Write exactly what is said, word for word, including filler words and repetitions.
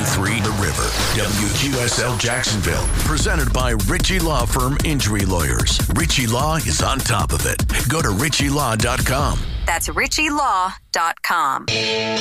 three The River. W Q S L Jacksonville. Presented by Ritchie Law Firm Injury Lawyers. Ritchie Law is on top of it. Go to ritchie law dot com. That's ritchie law dot com.